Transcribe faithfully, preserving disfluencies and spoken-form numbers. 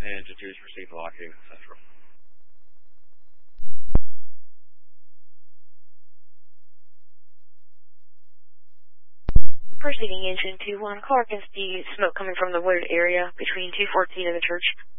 and just use for safe locking, et cetera. Proceeding engine two one, Clark and Steve, smoke coming from the wooded area between two fourteen and the church.